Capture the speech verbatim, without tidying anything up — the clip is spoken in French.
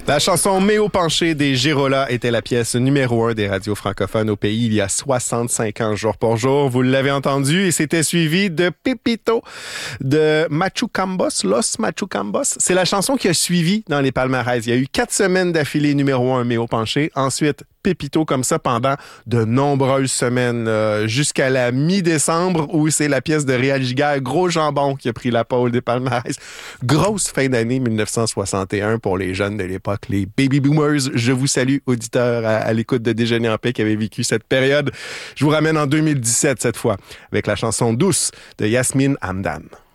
La chanson Méo penché des Girola était la pièce numéro un des radios francophones au pays il y a soixante-cinq ans jour pour jour. Vous l'avez entendu et c'était suivi de Pepito de Machucambos, Los Machucambos. C'est la chanson qui a suivi dans les palmarès. Il y a eu quatre semaines d'affilée numéro un Méo penché. Ensuite, Pepito comme ça pendant de nombreuses semaines euh, jusqu'à la mi-décembre où c'est la pièce de Réal Giguère, Gros Jambon, qui a pris la pole des palmarès. Grosse fin d'année dix-neuf cent soixante et un pour les jeunes de l'époque, les baby boomers. Je vous salue, auditeurs à, à l'écoute de Déjeuner en paix qui avaient vécu cette période. Je vous ramène en deux mille dix-sept cette fois avec la chanson Douce de Yasmine Hamdan.